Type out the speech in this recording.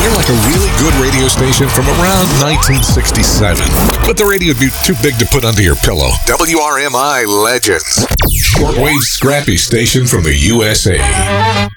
They're like a really good radio station from around 1967. But the radio would be too big to put under your pillow. WRMI Legends. Shortwave scrappy station from the USA.